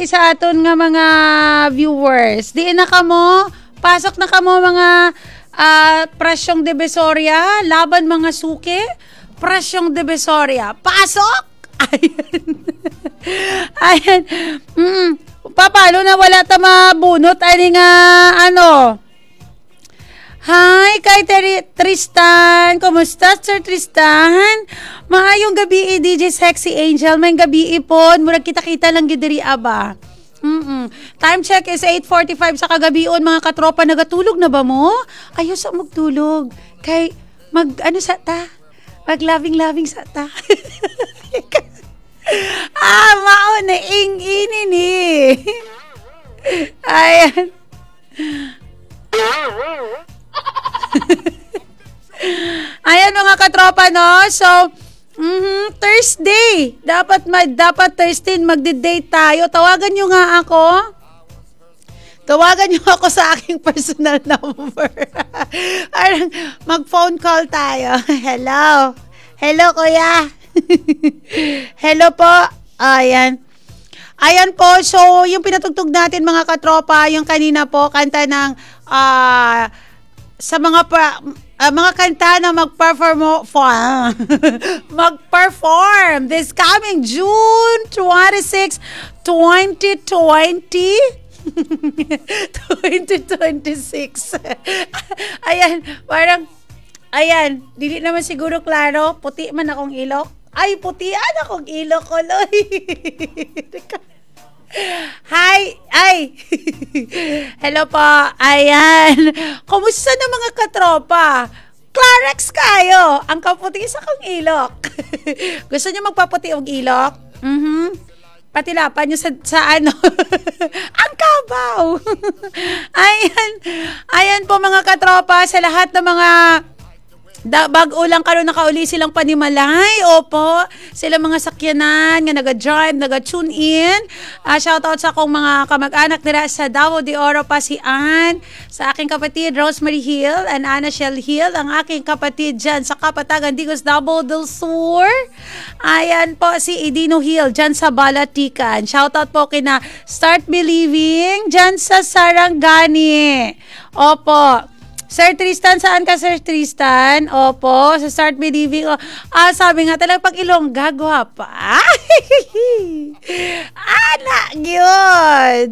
diri sa aton nga mga viewers. Di na kamo, pasok na kamo mga Prasyong Divisoria, laban mga suki, Prasyong Divisoria. Pasok! Ayan. Ayan. Paano na wala ta mabunot? Ani nga, ano? Hi, kay Tristan. Kumusta, Sir Tristan? Maayong gabi, DJ Sexy Angel. May gabi ipon. Murag kita-kita lang gidiri aba. Time check is 8:45 sa kagabion, mga katropa. Nagatulog na ba mo? Ayos sa magtulog. Kay, ano sa ta? Mag-loving sa ta. Mao na ing-inin eh. Ayan. Ayan mga katropa, no? So, Thursday. Dapat Thursday magde-date tayo. Tawagan nyo nga ako. Tawagan nyo ako sa aking personal number. Parang mag-phone call tayo. Hello. Hello, kuya. Hello po. Ayan. Ayan po. So, yung pinatugtog natin mga katropa, yung kanina po, kanta ng sa mga kanta na magperform this coming June 26, 2020. 2026. Ayan, parang dili naman siguro klaro, puti man akong ilok. Ay, putian akong ilok ko, loy. Hi! Ay! Hello po! Ayan! Kumusta na mga katropa? Clarex kayo! Ang kaputi sa kong ilok. Gusto niyo magpaputi ang ilok? Patilapan niyo sa ano? Ang kabaw! Ayan po mga katropa, sa lahat ng mga bago lang karon nakauli silang panimalay. Opo, sila mga sakyanan nga naga-drive, naga-tune in. Shoutout sa akong mga kamag-anak dira sa Davao de Oro, Pasian, sa aking kapatid Rosemary Hill and Ana Shell Hill, ang aking kapatid dyan sa Kapatagan, Digos, Davao del Sur. Ayan po si Edino Hill dyan sa Balatican. Shoutout po kina Start Believing dyan sa Sarangani. Opo. Sir Tristan, saan ka, Sir Tristan? Opo, sa Start Believing. Sabi nga talaga, pag Ilongga, gwapa. Anak, yun.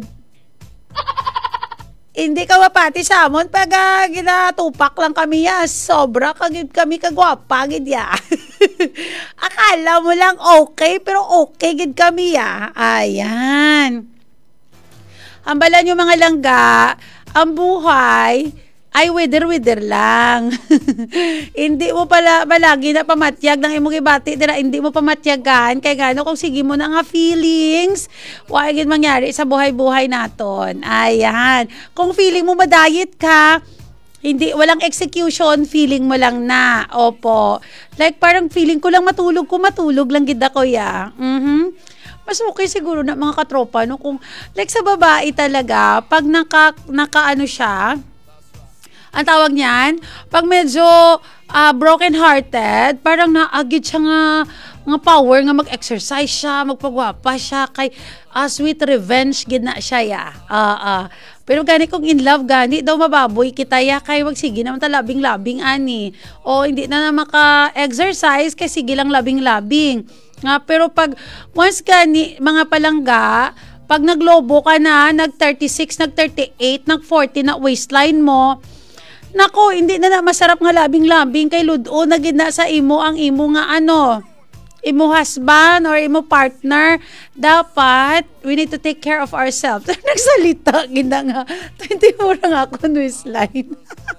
Hindi ka wapati sa amon pag ginatupak lang kami ya. Sobra kami kagwapa, gid ya. Akala mo lang okay, pero okay gid kami ya. Ayan. Hambalan yung mga langga, ang buhay, ay wither lang. Hindi mo pala malagi na pamatyag ng imong ibati dira, hindi mo pamatyagan kay gano kung sige mo na nga feelings wa gid mangyari sa buhay-buhay naton. Ayan, kung feeling mo madayit ka, hindi, walang execution, feeling mo lang na. Opo, like parang feeling ko lang matulog lang gid ako ya. Mas okay siguro na mga katropa, no, kung like sa babae talaga pag naka ano siya, ang tawag niyan, pag medyo broken-hearted, parang naagid siya nga power nga mag-exercise siya, magpagwapa siya, kay sweet revenge gina siya ya. Pero gani kung in love gani daw mababoy kita ya, kay wag sige naman ta labing-labing ani. O hindi na maka-exercise kay sige lang labing-labing. Pero pag once gani mga palangga, pag naglobo ka na, nag-36, nag-38, nag-40 na waistline mo, nako, hindi na masarap nga labing-labing kay ludo na gid na sa imo ang imo nga imo husband or imo partner. Dapat we need to take care of ourselves. Nagsalita gid na nga 24 nga ako waistline.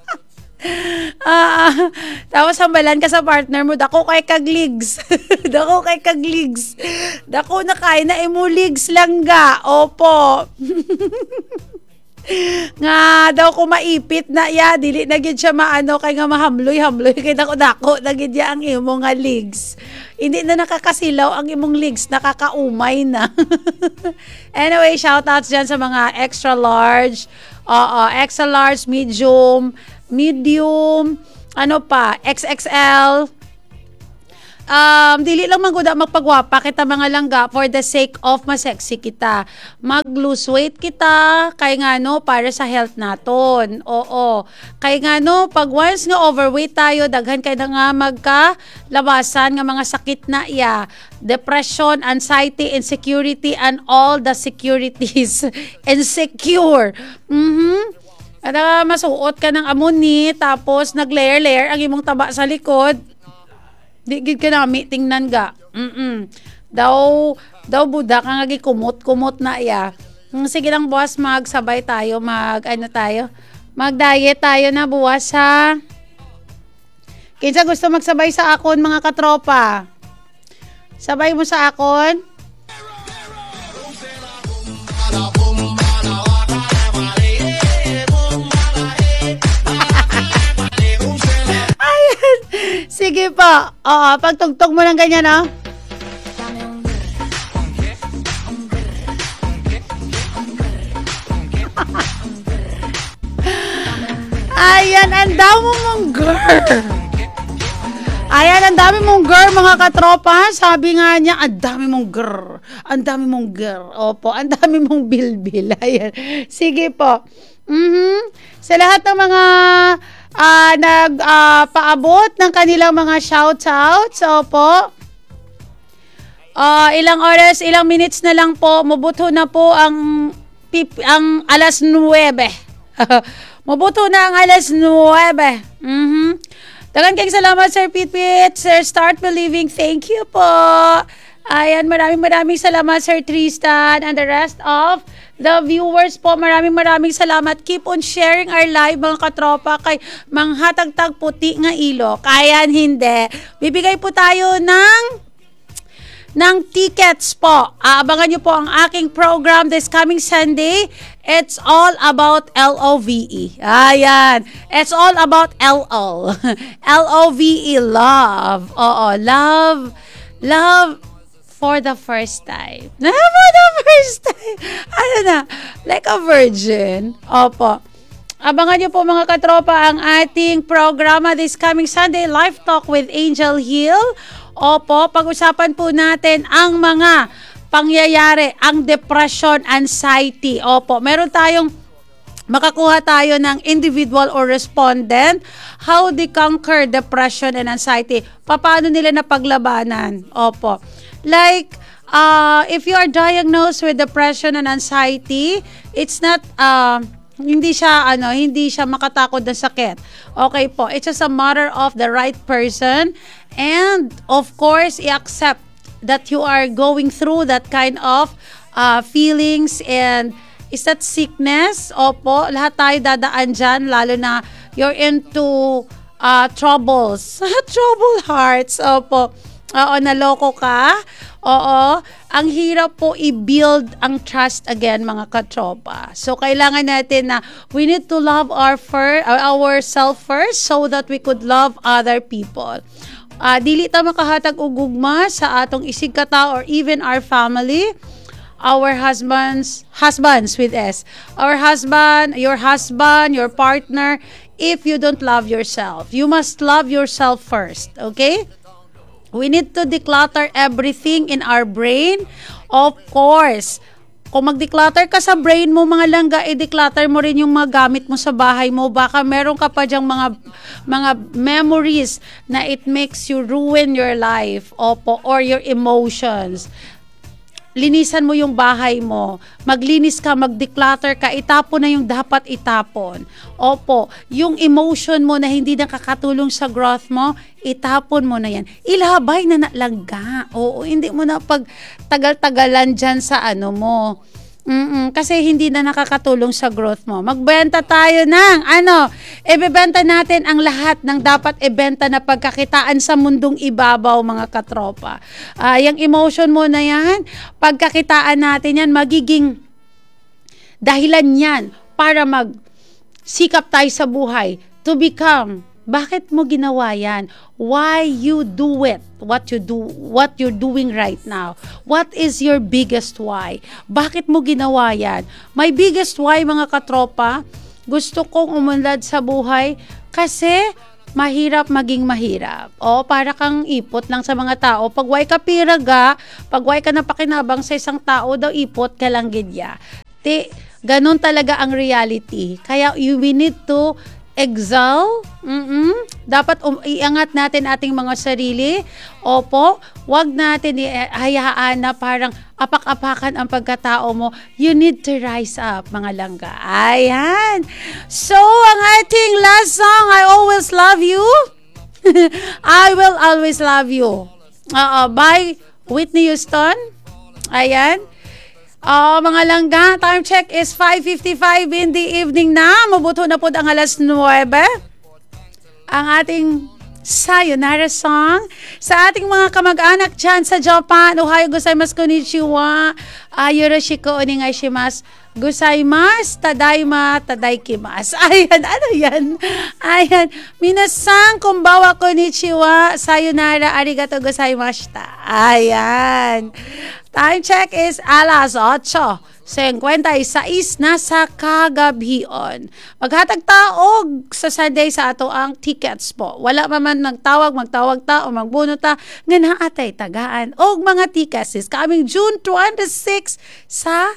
Tapos hambalan ka sa partner mo, dako kay kagligs. Dako na kay na imo ligs lang ga. Opo. Nga daw ko maipit na ya, dili na gid siya maano kay nga mahamloy kay dako na gid ya ang imong nga legs. Hindi na nakakasilaw ang imong legs, nakakaumay na. Anyway, shoutouts diyan sa mga extra large, medium, ano pa, XXL. dili lang magguda magpagwapa kita mga langga for the sake of masexy kita. Mag-lose weight kita kay nga no para sa health naton. Oo. Kay nga no pag once nga overweight tayo daghan kay na nga magka-labasan nga mga sakit na iya. Depression, anxiety, insecurity, and all the securities. Insecure. At masuot ka ng amuni, tapos nag-layer-layer ang imong taba sa likod. Di gid ka na tingnan ga. Daw budak ang kumot-kumot na iya. Sige lang boss, magsabay tayo, mag-diet tayo na buwas ha. Kinsa gusto magsabay sa akon mga katropa? Sabay mo sa akon? Ayan. Sige po. Oo, pagtugtog mo ng ganyan, no? Ayan, ang dami mong girl. Ayan, ang dami mong girl, mga katropa. Sabi nga niya, ang dami mong girl. Ang dami mong girl. Opo, ang dami mong bilbil. Ayan. Sige po. Sa lahat ng mga nagpaabot ng kanilang mga shoutouts. Opo. Ilang oras, ilang minutes na lang po. Mabuto na po ang alas 9. Mabuto na ang alas 9. Dagan kayong salamat, Sir Pitpit, Sir Start Believing. Thank you po. Ayan, maraming salamat, Sir Tristan, and the rest of the viewers po. Maraming salamat. Keep on sharing our live, mga katropa, kay manghatagtag puti nga ilo. Kaya hindi. Bibigay po tayo ng tickets po. Abangan nyo po ang aking program this coming Sunday. It's all about LOVE. Ayan. It's all about LO. LOVE, love. Oo, love for the first time. For the first time. Ano na? Like a virgin. Opo. Abangan nyo po mga katropa ang ating programa this coming Sunday, Live Talk with Angel Hill. Opo, pag-usapan po natin ang mga pangyayari, ang depression, anxiety. Opo, makakuha tayo ng individual or respondent, how they conquer depression and anxiety. Paano nila napaglabanan? Opo. Like, if you are diagnosed with depression and anxiety, it's not, hindi siya makatakot na sakit. Okay po, it's just a matter of the right person, and of course, i-accept that you are going through that kind of feelings, and is that sickness? Opo, lahat tayo dadaan dyan, lalo na you're into troubles. Trouble hearts. Opo. Oo, naloko ka. Oo, ang hirap po i-build ang trust again, mga katropa. So, kailangan natin na we need to love ourselves first so that we could love other people. Dili ta makahatag og gugma sa atong isig kata or even our family. Our husbands with S. Our husband, your partner, if you don't love yourself. You must love yourself first, okay? We need to declutter everything in our brain. Of course, kung mag-declutter ka sa brain mo, mga langga, i-declutter mo rin yung mga gamit mo sa bahay mo. Baka meron ka pa dyang mga memories na it makes you ruin your life, opo, or your emotions. Linisan mo yung bahay mo. Maglinis ka, mag-declutter ka, itapon na yung dapat itapon. Opo, yung emotion mo na hindi nakakatulong sa growth mo, itapon mo na yan. Ilabay na nalangga. Oo, hindi mo na pag tagal-tagalan dyan sa mo. Kasi hindi na nakakatulong sa growth mo. Magbenta tayo ng ibebenta natin ang lahat ng dapat ibenta na pagkakitaan sa mundong ibabaw, mga katropa. Yung emotion mo na yan, pagkakitaan natin yan, magiging dahilan yan para magsikap tayo sa buhay to become. Bakit mo ginawa yan? Why you do it? What you're doing right now? What is your biggest why? Bakit mo ginawa yan? My biggest why, mga katropa, gusto kong umunlad sa buhay kasi mahirap maging mahirap. O, para kang ipot lang sa mga tao. Pag way ka piraga, pag way ka napakinabang sa isang tao daw, ipot ka lang gidya. Ganun talaga ang reality. Kaya we need to exalt. Dapat iangat natin ating mga sarili. Opo, wag natin ihayaan na parang apak-apakan ang pagkatao mo. You need to rise up, mga langga. Ayan. So, ang ating last song, I Always Love You. I Will Always Love You. By Whitney Houston. Ayan. Mga langga, time check is 5:55 in the evening na. Mabuto na po ang alas 9. Ang ating sayonara song sa ating mga kamag-anak dyan sa Japan. Ohayo gozaimasu, konnichiwa, yoroshiku onegaishimasu, gozaimasu, tadaima, tadaikimasu. Ayan, ano yan? Ayan, minasan, konbawa, konnichiwa, sayonara, arigatou gozaimashita. Ayan. Time check is alas 8:56 na sa kagabion. Maghatag taog sa Sunday sa ato ang tickets po. Wala man magtawag ta o magbuno ta nga naatay tagaan og mga tickets is coming June 26 sa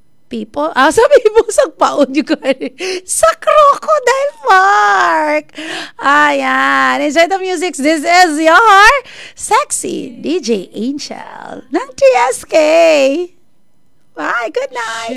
sa paon yung sa Crocodile Park. Ayan. Enjoy the music. This is your sexy DJ Angel ng TSK. Bye. Good night.